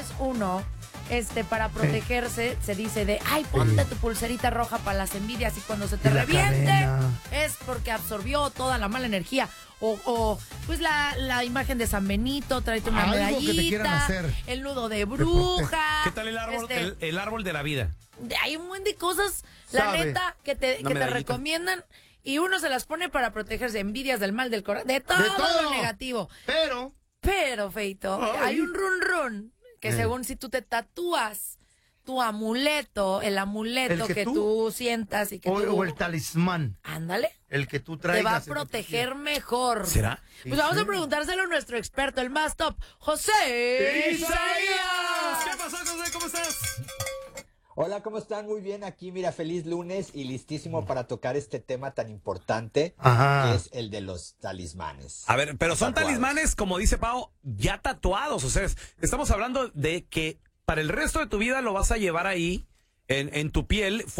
veces uno, para protegerse, se dice ay, ponte tu pulserita roja para las envidias y cuando se te reviente es porque absorbió toda la mala energía. O pues la imagen de San Benito, tráete una medallita, el nudo de bruja. ¿Qué tal el árbol, el árbol de la vida? Hay un buen de cosas, la neta, que te recomiendan. Y uno se las pone para protegerse de envidias, del mal, del corazón, de todo lo negativo. Pero, Feito, hay un run que según si tú te tatúas tu amuleto, el amuleto que tú sientas y que o el talismán. Ándale. El que tú traigas. Te va a proteger mejor. ¿Será? Pues vamos a preguntárselo a nuestro experto, el más top, José Isaías. ¿Qué pasó, José? ¿Cómo estás? Hola, ¿cómo están? Muy bien, aquí mira, feliz lunes y listísimo para tocar este tema tan importante que es el de los talismanes. A ver, pero son talismanes, como dice Pau, ya tatuados, o sea, estamos hablando de que para el resto de tu vida lo vas a llevar ahí en tu piel